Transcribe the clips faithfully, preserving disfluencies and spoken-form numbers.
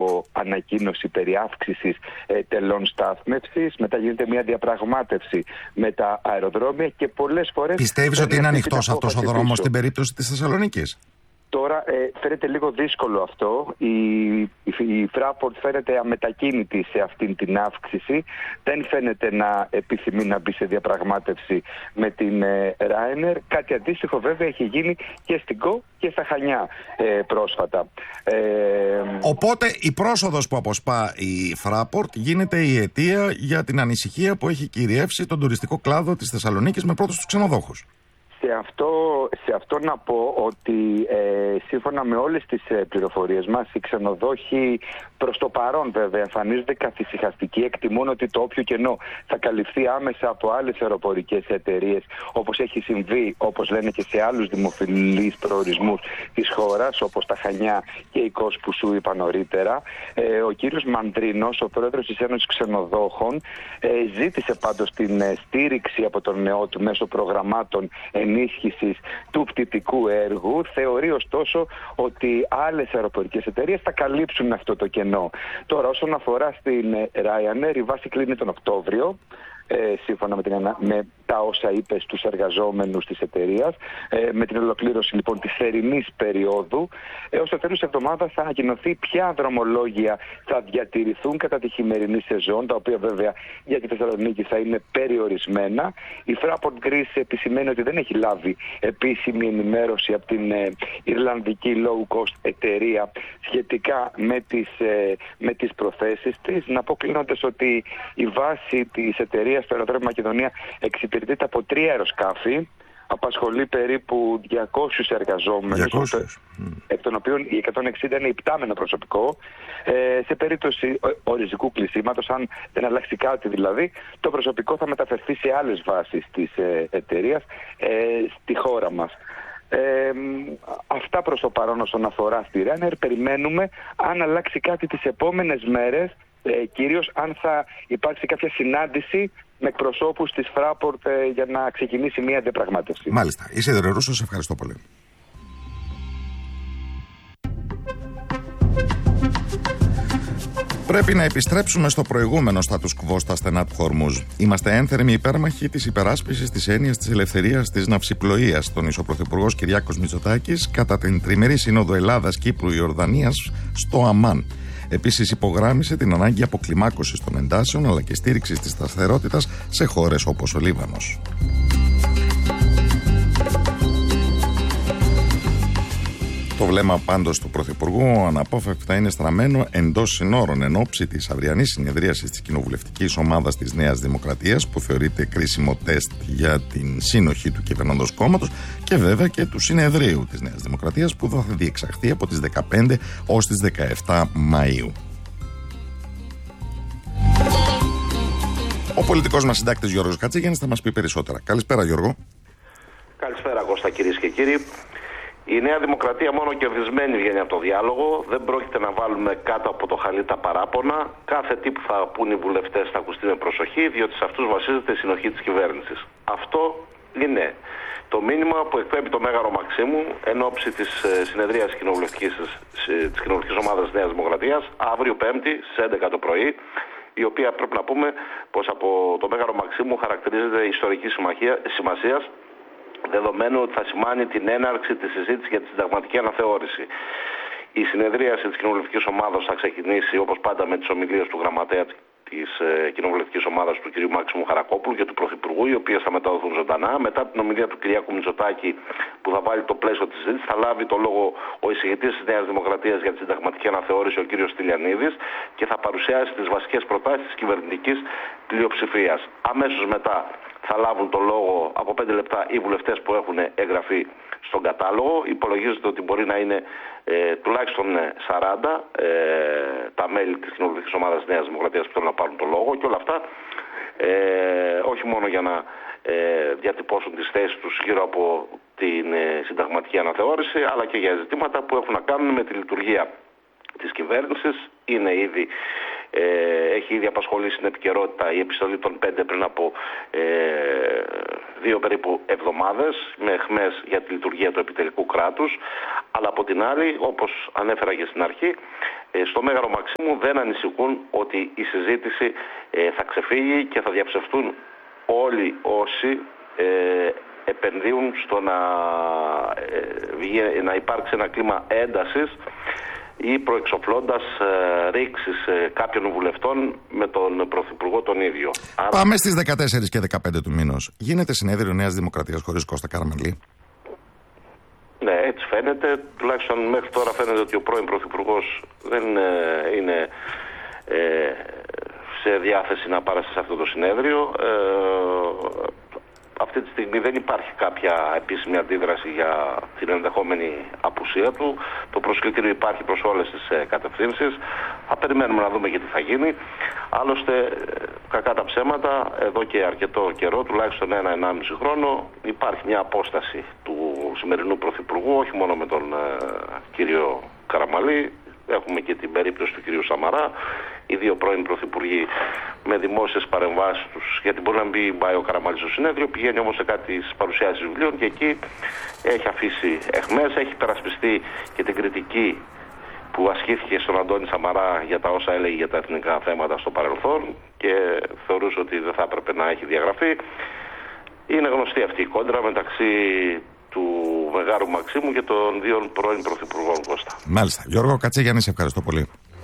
ανακοίνωση περί αύξησης ε, τελών στάθμευσης. Μετά γίνεται μια διαπραγμάτευση με τα αεροδρόμια και πολλές φορές... Πιστεύεις ότι είναι ανοιχτός αυτός ο δρόμος στην περίπτωση της Θεσσαλονίκης? Τώρα ε, φαίνεται λίγο δύσκολο αυτό. Η, η, η Fraport φαίνεται αμετακίνητη σε αυτήν την αύξηση. Δεν φαίνεται να επιθυμεί να μπει σε διαπραγμάτευση με την ε, Ryanair. Κάτι αντίστοιχο βέβαια έχει γίνει και στην ΚΟ και στα Χανιά ε, πρόσφατα. Ε, Οπότε η πρόσοδος που αποσπά η Fraport γίνεται η αιτία για την ανησυχία που έχει κυριεύσει τον τουριστικό κλάδο της Θεσσαλονίκης με πρώτους τους ξενοδόχους. Σε αυτό, σε αυτό να πω ότι ε, σύμφωνα με όλες τις ε, πληροφορίες μας, οι ξενοδόχοι προς το παρόν βέβαια εμφανίζονται καθησυχαστικοί, εκτιμούν ότι το όποιο κενό θα καλυφθεί άμεσα από άλλες αεροπορικές εταιρείες, όπως έχει συμβεί, όπως λένε και σε άλλους δημοφιλείς προορισμούς της χώρας, όπως τα Χανιά και η Κος που σου είπα νωρίτερα. Ε, ο κύριος Μαντρίνος, ο πρόεδρος της Ένωσης Ξενοδόχων, ε, ζήτησε πάντως την ε, στήριξη από τον νεό του μέσω προγραμμάτων ενίσχυσης του πτυτικού έργου. Θεωρεί ωστόσο ότι άλλες αεροπορικές εταιρείες θα καλύψουν αυτό το κενό. Τώρα, όσον αφορά στην Ryanair, η βάση κλείνει τον Οκτώβριο. Ε, σύμφωνα με, την, με τα όσα είπε στους εργαζόμενους της εταιρείας, ε, με την ολοκλήρωση λοιπόν της θερινής περίοδου, έως το τέλος της εβδομάδας θα ανακοινωθεί ποια δρομολόγια θα διατηρηθούν κατά τη χειμερινή σεζόν, τα οποία βέβαια για τη Θεσσαλονίκη θα είναι περιορισμένα. Η Fraport Greece επισημαίνει ότι δεν έχει λάβει επίσημη ενημέρωση από την ε, Ιρλανδική low cost εταιρεία σχετικά με τις, ε, με τις προθέσεις της. Να πω κλείνοντας ότι η βάση της εταιρείας στο αεροδρόμιο Μακεδονία εξυπηρετείται από τρία αεροσκάφη, απασχολεί περίπου διακόσιους εργαζόμενους, διακόσιους. εκ των οποίων οι εκατόν εξήντα είναι υπτάμενο προσωπικό. Ε, σε περίπτωση οριστικού κλεισίματος, αν δεν αλλάξει κάτι δηλαδή, το προσωπικό θα μεταφερθεί σε άλλες βάσεις της ε, εταιρείας ε, στη χώρα μας. Ε, αυτά προς το παρόν όσον αφορά στη Ryanair. Περιμένουμε αν αλλάξει κάτι τις επόμενες μέρες, ε, κυρίως αν θα υπάρξει κάποια συνάντηση με εκπροσώπους της Fraport ε, για να ξεκινήσει μια διαπραγμάτευση. Μάλιστα. Ισίδωρε Ρούσο, σε ευχαριστώ πολύ. Πρέπει να επιστρέψουμε στο προηγούμενο status quo στα στενά του Χορμούζ. Είμαστε ένθερμοι υπέρμαχοι της υπεράσπισης της έννοιας της ελευθερίας της ναυσιπλοείας, τόνισε ο Πρωθυπουργός Κυριάκος Μητσοτάκης κατά την τριμερή σύνοδο Ελλάδας-Κύπρου-Ιορδανίας στο Αμάν. Επίσης, υπογράμμισε την ανάγκη αποκλιμάκωσης των εντάσεων αλλά και στήριξης της σταθερότητας σε χώρες όπως ο Λίβανος. Το βλέμμα πάντως του Πρωθυπουργού αναπόφευκτα είναι στραμμένο εντός συνόρων εν ώψη της αυριανής συνεδρίασης της κοινοβουλευτικής ομάδας της Νέας Δημοκρατίας, που θεωρείται κρίσιμο τεστ για την σύνοχη του κυβερνώντος κόμματος, και βέβαια και του συνεδρίου της Νέας Δημοκρατίας, που θα διεξαχθεί από τις δεκαπέντε ως τις δεκαεπτά Μαΐου. Ο πολιτικός μας συντάκτης Γιώργος Κατσίγιαννης θα μας πει περισσότερα. Καλησπέρα, Γιώργο. Καλησπέρα, Κώστα, κυρίες και κύριοι. Η Νέα Δημοκρατία μόνο κερδισμένη βγαίνει από το διάλογο. Δεν πρόκειται να βάλουμε κάτω από το χαλί τα παράπονα. Κάθε τι που θα πούν οι βουλευτές θα ακουστεί με προσοχή, διότι σε αυτούς βασίζεται η συνοχή της κυβέρνησης. Αυτό είναι το μήνυμα που εκπέμπει το Μέγαρο Μαξίμου εν ώψη της συνεδρίας της κοινοβουλευτικής, της κοινοβουλευτικής ομάδας της Νέας Δημοκρατίας, αύριο Πέμπτη στις έντεκα το πρωί, η οποία πρέπει να πούμε πως από το Μέγαρο Μαξίμου χαρακτηρίζεται ιστορική σημασία, δεδομένου ότι θα σημάνει την έναρξη της συζήτησης για τη συνταγματική αναθεώρηση. Η συνεδρίαση της κοινοβουλευτικής ομάδας θα ξεκινήσει όπως πάντα με τις ομιλίες του γραμματέα της ε, κοινοβουλευτικής ομάδας του κ. Μάξιμου Χαρακόπουλου και του Πρωθυπουργού, οι οποίες θα μεταδοθούν ζωντανά. Μετά την ομιλία του Κυριάκου Μητσοτάκη, που θα βάλει το πλαίσιο της συζήτησης, θα λάβει το λόγο ο εισηγητής της Νέας Δημοκρατίας για τη συνταγματική αναθεώρηση, ο κ. Στυλιανίδης, και θα παρουσιάσει τις βασικές προτάσεις της κυβερνητικής πλειοψηφίας. Αμέσως μετά θα λάβουν το λόγο από πέντε λεπτά οι βουλευτές που έχουν εγγραφεί στον κατάλογο. Υπολογίζεται ότι μπορεί να είναι ε, τουλάχιστον σαράντα ε, τα μέλη της κοινοβουλευτικής ομάδας της Νέας Δημοκρατίας που θέλουν να πάρουν το λόγο, και όλα αυτά ε, όχι μόνο για να ε, διατυπώσουν τις θέσεις τους γύρω από την ε, συνταγματική αναθεώρηση, αλλά και για ζητήματα που έχουν να κάνουν με τη λειτουργία της κυβέρνησης. Είναι ήδη Ε, έχει ήδη απασχολήσει στην επικαιρότητα η επιστολή των πέντε πριν από ε, δύο περίπου εβδομάδες, με αιχμές για τη λειτουργία του επιτελικού κράτους, αλλά από την άλλη, όπως ανέφερα και στην αρχή, Ε, στο Μέγαρο Μαξίμου δεν ανησυχούν ότι η συζήτηση ε, θα ξεφύγει και θα διαψευτούν όλοι όσοι ε, επενδύουν στο να, ε, να υπάρξει ένα κλίμα έντασης ή προεξοφλώντας ε, ρήξεις ε, κάποιων βουλευτών με τον Πρωθυπουργό τον ίδιο. Πάμε στις δεκατέσσερις και δεκαπέντε του μήνος. Γίνεται συνέδριο Νέας Δημοκρατίας χωρίς Κώστα Καραμανλή. Ναι, έτσι φαίνεται. Τουλάχιστον μέχρι τώρα φαίνεται ότι ο πρώην Πρωθυπουργός δεν ε, είναι ε, σε διάθεση να παραστεί σε αυτό το συνέδριο. Ε, αυτή τη στιγμή δεν υπάρχει κάποια επίσημη αντίδραση για την ενδεχόμενη απουσία του. Το προσκλητήριο υπάρχει προς όλες τις ε, κατευθύνσεις. Θα περιμένουμε να δούμε και τι θα γίνει. Άλλωστε, κακά τα ψέματα, εδώ και αρκετό καιρό, τουλάχιστον ένα-ενάμιση χρόνο, υπάρχει μια απόσταση του σημερινού Πρωθυπουργού, όχι μόνο με τον ε, κύριο Καραμανλή. Έχουμε και την περίπτωση του κυρίου Σαμαρά. Οι δύο πρώην πρωθυπουργοί με δημόσιες παρεμβάσεις τους, γιατί μπορεί να μην πάει ο Καραμανλής στο συνέδριο, πηγαίνει όμως σε κάτι στις παρουσιάσεις βιβλίων και εκεί έχει αφήσει αιχμές, έχει υπερασπιστεί και την κριτική που ασκήθηκε στον Αντώνη Σαμαρά για τα όσα έλεγε για τα εθνικά θέματα στο παρελθόν και θεωρούσε ότι δεν θα έπρεπε να έχει διαγραφεί. Είναι γνωστή αυτή η κόντρα μεταξύ του Μεγάρου Μαξίμου και των δύο πρώην πρωθυπουργών, Κώστα. Μάλιστα. Γιώργο Κατσίγιαννη, σε ευχαριστώ πολύ.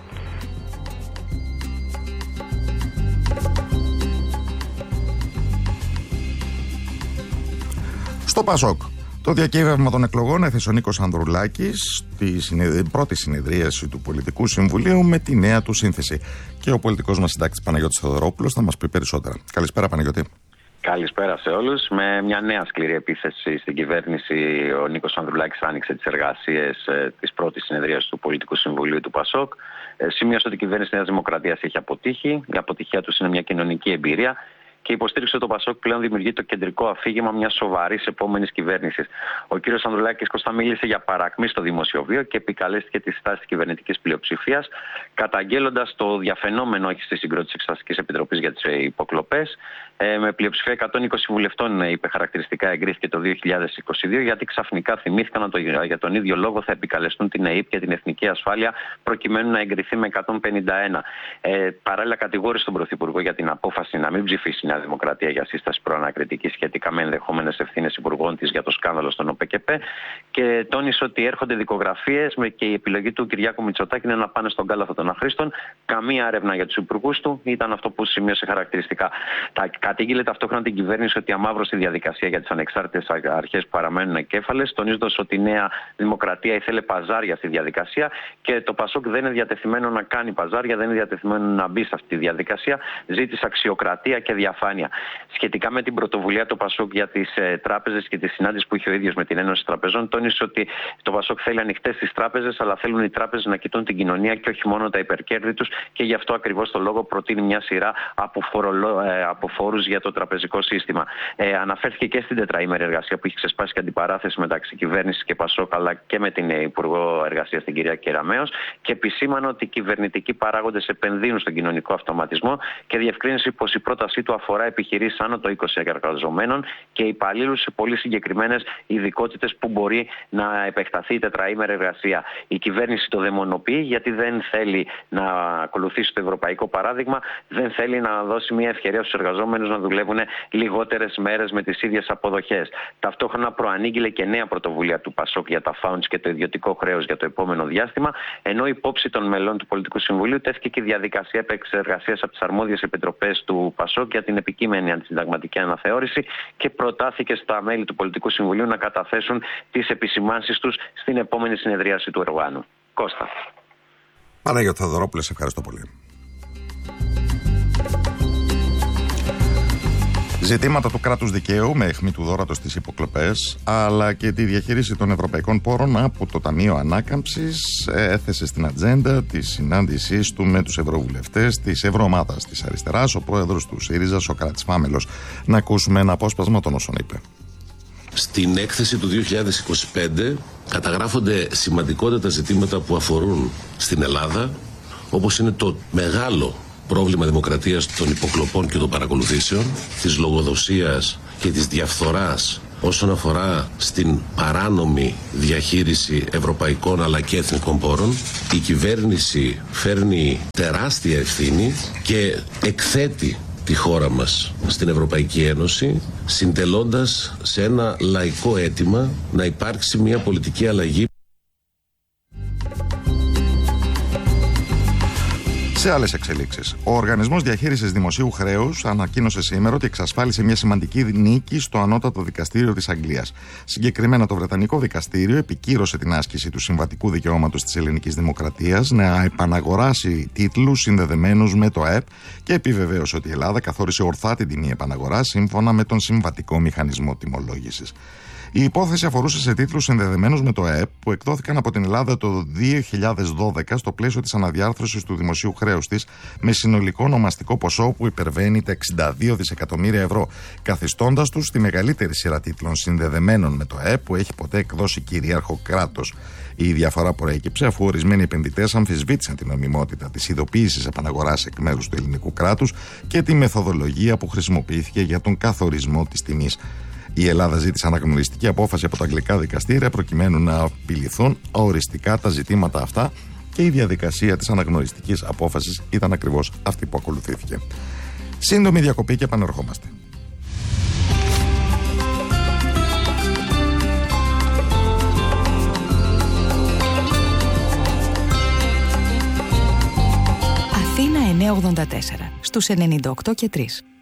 Στο Πασόκ. Το διακύβευμα των εκλογών έθεσε ο Νίκος Ανδρουλάκης στη συνεδ... πρώτη συνεδρίαση του Πολιτικού Συμβουλίου με τη νέα του σύνθεση. Και ο πολιτικός μας συντάκτης Παναγιώτης Θεοδωρόπουλος θα μας πει περισσότερα. Καλησπέρα, Παναγιώτη. Καλησπέρα σε όλους. Με μια νέα σκληρή επίθεση στην κυβέρνηση, ο Νίκος Ανδρουλάκης άνοιξε τις εργασίες ε, της πρώτης συνεδρίας του Πολιτικού Συμβουλίου του Πασόκ. Ε, σημείωσε ότι η κυβέρνηση Νέας Δημοκρατίας έχει αποτύχει. Η αποτυχία τους είναι μια κοινωνική εμπειρία. Και υποστήριξε το Πασόκ πλέον δημιουργεί το κεντρικό αφήγημα μια σοβαρή επόμενη κυβέρνηση. Ο κ. Ανδρουλάκης Κώστα μίλησε για παρακμή στο δημοσιοβίο και επικαλέστηκε τη στάση της κυβερνητικής πλειοψηφίας, καταγγέλλοντας το διαφαινόμενο όχι στη συγκρότηση της Εξεταστικής Επιτροπής για τις υποκλοπές. Ε, με πλειοψηφία εκατόν είκοσι βουλευτών, είπε χαρακτηριστικά, εγκρίθηκε το δύο χιλιάδες είκοσι δύο, γιατί ξαφνικά θυμήθηκαν ότι για τον ίδιο λόγο θα επικαλεστούν την ΕΕΠ και την Εθνική Ασφάλεια, προκειμένου να εγκριθεί με εκατόν πενήντα ένα. Ε, παράλληλα, κατηγόρησε τον Πρωθυπουργό για την απόφαση να μην ψηφίσει η Νέα Δημοκρατία για σύσταση προανακριτική σχετικά με ενδεχόμενες ευθύνες υπουργών της για το σκάνδαλο στον ΟΠΕΚΕΠΕ και τόνισε ότι έρχονται δικογραφίες και η επιλογή του Κυριάκου Μητσοτάκη είναι να πάνε στον κάλαθο των αχρήστων. Καμία έρευνα για τους υπουργούς του, ήταν αυτό που σημείωσε χαρακτηριστικά. Τα κατήγγειλε ταυτόχρονα την κυβέρνηση ότι αμαύρωσε η διαδικασία για τις ανεξάρτητες αρχές που παραμένουν εκέφαλες, τονίζοντας ότι η Νέα Δημοκρατία ήθελε παζάρια στη διαδικασία και το Πασόκ δεν είναι διατεθειμένο να κάνει παζάρια, δεν είναι διατεθειμένο να μπει σε αυτή τη διαδικασία. Ζήτησε αξιοκρατία και διαφάνεια. Σχετικά με την πρωτοβουλία του Πασόκ για τις ε, τράπεζες και τη συνάντηση που είχε ο ίδιος με την Ένωση Τραπεζών, τόνισε ότι το Πασόκ θέλει ανοιχτές τις τράπεζες, αλλά θέλουν οι τράπεζες να κοιτούν την κοινωνία και όχι μόνο τα υπερκέρδη τους και γι' αυτό ακριβώς το λόγο προτείνει μια σειρά από, φορολο, ε, από φόρους για το τραπεζικό σύστημα. Ε, αναφέρθηκε και στην τετραήμερη εργασία που είχε ξεσπάσει και αντιπαράθεση μεταξύ κυβέρνησης και Πασόκ, αλλά και με την Υπουργό Εργασίας, την κυρία Κεραμέως, και επισήμανε ότι οι κυβερνητικοί παράγοντες επενδύουν στον κοινωνικό αυτοματισμό και διευκρίνησε πως η πρότασή του αφορά επιχειρήσεις άνω των είκοσι εργαζομένων και υπαλλήλους σε πολύ συγκεκριμένες ειδικότητες που μπορεί να επεκταθεί η τετραήμερη εργασία. Η κυβέρνηση το δαιμονοποιεί γιατί δεν θέλει να ακολουθήσει το ευρωπαϊκό παράδειγμα, δεν θέλει να δώσει μια ευκαιρία στους εργαζόμενους να δουλεύουν λιγότερες μέρες με τις ίδιες αποδοχές. Ταυτόχρονα προανήγγειλε και νέα πρωτοβουλία του Πασόκ για τα φάουντς και το ιδιωτικό χρέος για το επόμενο διάστημα, ενώ υπόψη των μελών του Πολιτικού Συμβουλίου τέθηκε και η διαδικασία επεξεργασίας από τις αρμόδιες επιτροπές του Πασόκ για την επικείμενη αντισυνταγματική αναθεώρηση και προτάθηκε στα μέλη του Πολιτικού Συμβουλίου να καταθέσουν τις επισημάνσεις τους στην επόμενη συνεδρίαση του οργάνου. Κώστα. Παναγιώτη Θεοδωρόπουλε, σε ευχαριστώ πολύ. Ζητήματα του κράτους δικαίου με αιχμή του δώρατος στις υποκλοπές, αλλά και τη διαχείριση των ευρωπαϊκών πόρων από το Ταμείο Ανάκαμψης έθεσε στην ατζέντα τη συνάντησή του με τους ευρωβουλευτές της Ευρωομάδας της Αριστεράς, ο πρόεδρος του ΣΥΡΙΖΑ, Σωκράτης Φάμελος. Να ακούσουμε ένα απόσπασμα των όσων είπε. Στην έκθεση του δύο χιλιάδες είκοσι πέντε καταγράφονται σημαντικότατα ζητήματα που αφορούν στην Ελλάδα, όπως είναι το μεγάλο πρόβλημα δημοκρατίας των υποκλοπών και των παρακολουθήσεων, της λογοδοσίας και της διαφθοράς όσον αφορά στην παράνομη διαχείριση ευρωπαϊκών αλλά και εθνικών πόρων. Η κυβέρνηση φέρνει τεράστια ευθύνη και εκθέτει τη χώρα μας στην Ευρωπαϊκή Ένωση, συντελώντας σε ένα λαϊκό αίτημα να υπάρξει μια πολιτική αλλαγή. Σε άλλες εξελίξεις, ο Οργανισμός Διαχείρισης Δημοσίου Χρέους ανακοίνωσε σήμερα ότι εξασφάλισε μια σημαντική νίκη στο Ανώτατο Δικαστήριο της Αγγλίας. Συγκεκριμένα, το Βρετανικό Δικαστήριο επικύρωσε την άσκηση του συμβατικού δικαιώματος της ελληνικής δημοκρατίας να επαναγοράσει τίτλους συνδεδεμένους με το ΑΕΠ και επιβεβαίωσε ότι η Ελλάδα καθόρισε ορθά την τιμή επαναγοράς σύμφωνα με τον συμβατικό μηχανισμό τιμολόγησης. Η υπόθεση αφορούσε σε τίτλους συνδεδεμένους με το ΑΕΠ που εκδόθηκαν από την Ελλάδα το δύο χιλιάδες δώδεκα στο πλαίσιο της αναδιάρθρωσης του δημοσίου χρέους της, με συνολικό ονομαστικό ποσό που υπερβαίνει τα εξήντα δύο δισεκατομμύρια ευρώ, καθιστώντας τους τη μεγαλύτερη σειρά τίτλων συνδεδεμένων με το ΑΕΠ που έχει ποτέ εκδώσει κυρίαρχο κράτος. Η διαφορά προέκυψε αφού ορισμένοι επενδυτές αμφισβήτησαν την νομιμότητα της ειδοποίησης επαναγοράς εκ μέρους του ελληνικού κράτους και τη μεθοδολογία που χρησιμοποιήθηκε για τον καθορισμό της τιμής. Η Ελλάδα ζήτησε αναγνωριστική απόφαση από τα αγγλικά δικαστήρια προκειμένου να απειληθούν οριστικά τα ζητήματα αυτά και η διαδικασία της αναγνωριστικής απόφασης ήταν ακριβώς αυτή που ακολουθήθηκε. Σύντομη διακοπή και επανερχόμαστε. Αθήνα εννιακόσια ογδόντα τέσσερα στους ενενήντα οκτώ και τρία.